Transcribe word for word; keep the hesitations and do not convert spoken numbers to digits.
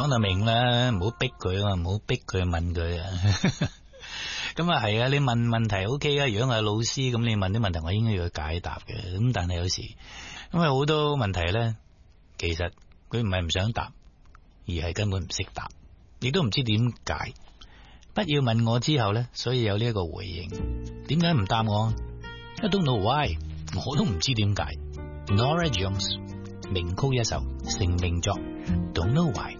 就明啦，唔好逼佢啊，唔好逼佢問佢啊。咁啊係啊，你問問題 O K 啊，如果我係老師，咁你問啲問題我應該要去解答嘅。咁但係有時因為好多問題咧，其實佢唔係唔想答，而係根本唔識答，亦都唔知點解。不要問我之後咧，所以有呢一個回應。點解唔答我 ？I don't know why， 我都唔知點解。Norah Jones 名曲一首，成名作 Don't Know Why。